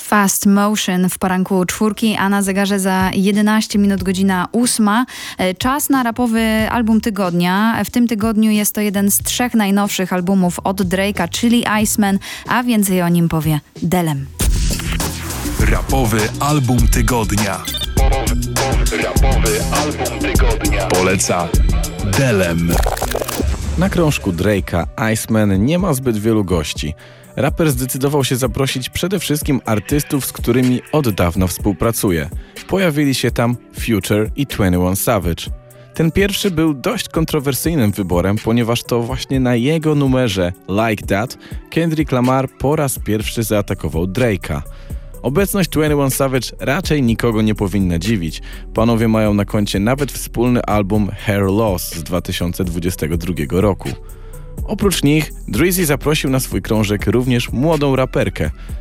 Fast Motion w poranku 4, a na zegarze za 11 minut godzina 8. Czas na rapowy album tygodnia. W tym tygodniu jest to jeden z 3 najnowszych albumów od Drake'a, czyli Iceman, a więcej o nim powie Delem. Rapowy album tygodnia. Rapowy album tygodnia. Poleca Delem. Na krążku Drake'a Iceman nie ma zbyt wielu gości. Raper zdecydował się zaprosić przede wszystkim artystów, z którymi od dawna współpracuje. Pojawili się tam Future i 21 Savage. Ten pierwszy był dość kontrowersyjnym wyborem, ponieważ to właśnie na jego numerze Like That Kendrick Lamar po raz pierwszy zaatakował Drake'a. Obecność 21 Savage raczej nikogo nie powinna dziwić. Panowie mają na koncie nawet wspólny album Hair Loss z 2022 roku. Oprócz nich, Drizzy zaprosił na swój krążek również młodą raperkę.